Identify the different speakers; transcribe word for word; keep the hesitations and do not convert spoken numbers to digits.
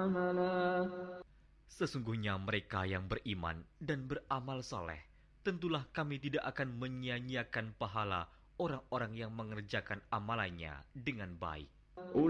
Speaker 1: عملا.
Speaker 2: Sesungguhnya mereka yang beriman dan beramal saleh, tentulah kami tidak akan menyia-nyiakan pahala orang-orang yang mengerjakan amalannya dengan baik.